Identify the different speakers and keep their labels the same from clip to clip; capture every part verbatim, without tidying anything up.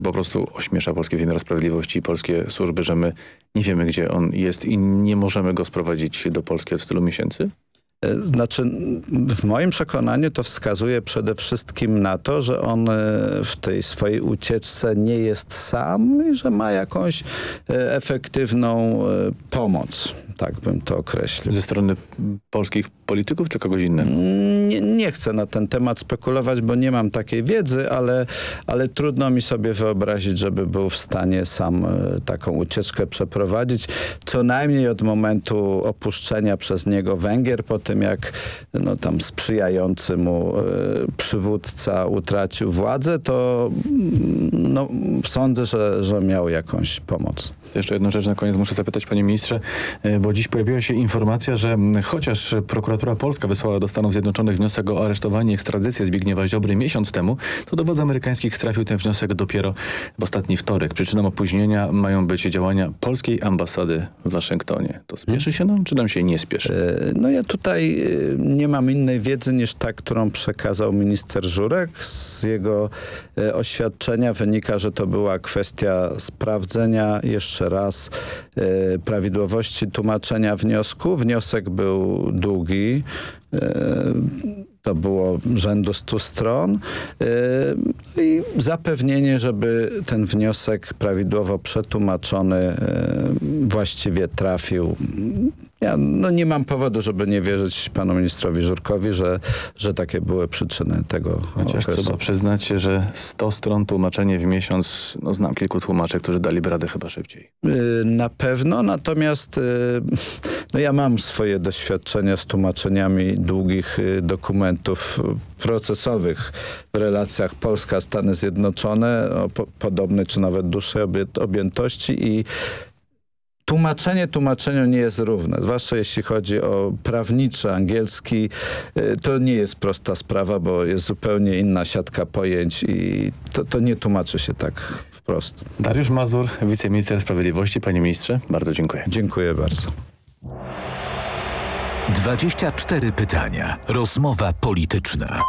Speaker 1: po prostu ośmiesza polski wymiar sprawiedliwości i polskie służby, że my nie wiemy, gdzie on jest i nie możemy go sprowadzić do Polski od tylu miesięcy?
Speaker 2: Znaczy, w moim przekonaniu to wskazuje przede wszystkim na to, że on w tej swojej ucieczce nie jest sam i że ma jakąś efektywną pomoc. Tak bym to określił.
Speaker 1: Ze strony polskich polityków czy kogoś innego?
Speaker 2: Nie, nie chcę na ten temat spekulować, bo nie mam takiej wiedzy, ale, ale trudno mi sobie wyobrazić, żeby był w stanie sam taką ucieczkę przeprowadzić. Co najmniej od momentu opuszczenia przez niego Węgier, po tym jak no, tam sprzyjający mu y, przywódca utracił władzę, to no, sądzę, że, że miał jakąś pomoc.
Speaker 1: Jeszcze jedną rzecz na koniec muszę zapytać, panie ministrze, bo dziś pojawiła się informacja, że chociaż prokuratura polska wysłała do Stanów Zjednoczonych wniosek o aresztowanie i ekstradycję Zbigniewa Ziobry miesiąc temu, to do władz amerykańskich trafił ten wniosek dopiero w ostatni wtorek. Przyczyną opóźnienia mają być działania polskiej ambasady w Waszyngtonie. To spieszy się nam, czy nam się nie spieszy?
Speaker 2: No ja tutaj nie mam innej wiedzy niż ta, którą przekazał minister Żurek. Z jego oświadczenia wynika, że to była kwestia sprawdzenia jeszcze raz e, prawidłowości tłumaczenia wniosku. Wniosek był długi. E, to było rzędu stu stron. E, I zapewnienie, żeby ten wniosek prawidłowo przetłumaczony e, właściwie trafił. Ja no nie mam powodu, żeby nie wierzyć panu ministrowi Żurkowi, że, że takie były przyczyny tego
Speaker 1: Chociaż
Speaker 2: okresu.
Speaker 1: trzeba przyznać, że sto stron tłumaczenie w miesiąc, no znam kilku tłumaczy, którzy daliby radę chyba szybciej.
Speaker 2: Na pewno, natomiast no ja mam swoje doświadczenia z tłumaczeniami długich dokumentów procesowych w relacjach Polska-Stany Zjednoczone o po, podobnej czy nawet dłuższej objętości i tłumaczenie tłumaczeniu nie jest równe, zwłaszcza jeśli chodzi o prawniczy angielski. To nie jest prosta sprawa, bo jest zupełnie inna siatka pojęć i to, to nie tłumaczy się tak wprost.
Speaker 1: Dariusz Mazur, wiceminister sprawiedliwości. Panie ministrze, bardzo dziękuję.
Speaker 2: Dziękuję bardzo.
Speaker 3: dwadzieścia cztery pytania. Rozmowa polityczna.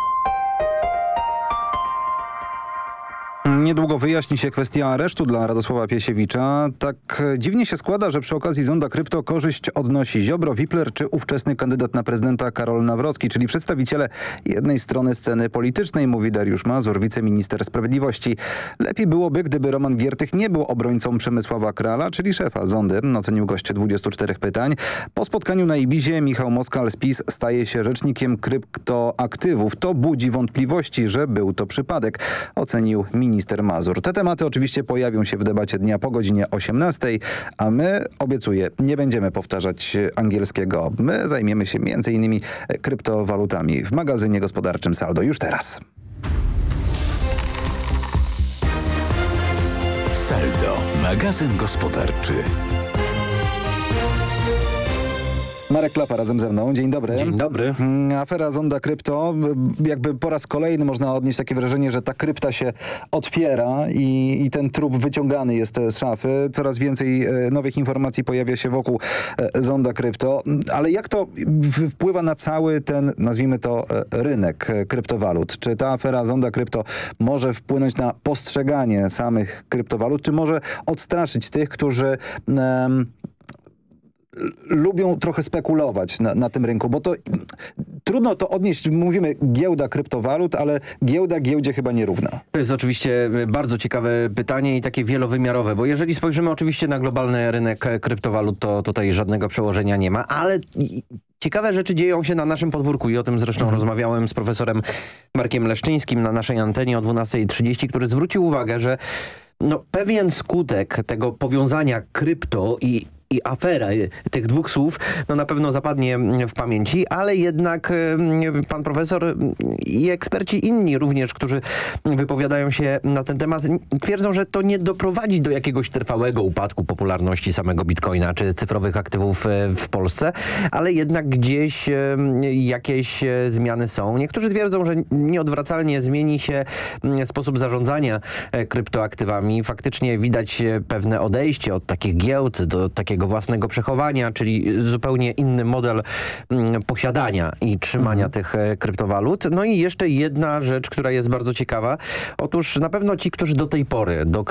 Speaker 4: Niedługo wyjaśni się kwestia aresztu dla Radosława Piesiewicza. Tak dziwnie się składa, że przy okazji zonda krypto korzyść odnosi Ziobro, Wipler czy ówczesny kandydat na prezydenta Karol Nawrocki, czyli przedstawiciele jednej strony sceny politycznej, mówi Dariusz Mazur, wiceminister sprawiedliwości. Lepiej byłoby, gdyby Roman Giertych nie był obrońcą Przemysława Krala, czyli szefa zondy, ocenił gość dwudziestu czterech pytań. Po spotkaniu na Ibizie Michał Moskal z PiS staje się rzecznikiem kryptoaktywów. To budzi wątpliwości, że był to przypadek, ocenił minister Mazur. Te tematy oczywiście pojawią się w debacie dnia po godzinie osiemnastej, a my, obiecuję, nie będziemy powtarzać angielskiego. My zajmiemy się między innymi kryptowalutami w magazynie gospodarczym Saldo już teraz.
Speaker 3: Saldo, magazyn gospodarczy.
Speaker 4: Marek Klapa razem ze mną. Dzień dobry.
Speaker 5: Dzień dobry.
Speaker 4: Afera Zonda Krypto. Jakby po raz kolejny można odnieść takie wrażenie, że ta krypta się otwiera i, i ten trup wyciągany jest z szafy. Coraz więcej nowych informacji pojawia się wokół Zonda Krypto. Ale jak to wpływa na cały ten, nazwijmy to, rynek kryptowalut? Czy ta afera Zonda Krypto może wpłynąć na postrzeganie samych kryptowalut? Czy może odstraszyć tych, którzy... Um, lubią trochę spekulować na, na tym rynku, bo to trudno to odnieść, mówimy giełda kryptowalut, ale giełda giełdzie chyba nierówna.
Speaker 5: To jest oczywiście bardzo ciekawe pytanie i takie wielowymiarowe, bo jeżeli spojrzymy oczywiście na globalny rynek kryptowalut, to tutaj żadnego przełożenia nie ma, ale ciekawe rzeczy dzieją się na naszym podwórku i o tym zresztą mhm. rozmawiałem z profesorem Markiem Leszczyńskim na naszej antenie o dwunastej trzydzieści, który zwrócił uwagę, że no, pewien skutek tego powiązania krypto i i afera tych dwóch słów no na pewno zapadnie w pamięci, ale jednak pan profesor i eksperci inni również, którzy wypowiadają się na ten temat, twierdzą, że to nie doprowadzi do jakiegoś trwałego upadku popularności samego bitcoina czy cyfrowych aktywów w Polsce, ale jednak gdzieś jakieś zmiany są. Niektórzy twierdzą, że nieodwracalnie zmieni się sposób zarządzania kryptoaktywami. Faktycznie widać pewne odejście od takich giełd do takiego takiego własnego przechowania, czyli zupełnie inny model mm, posiadania i trzymania mhm. tych e, kryptowalut. No i jeszcze jedna rzecz, która jest bardzo ciekawa. Otóż na pewno ci, którzy do tej pory do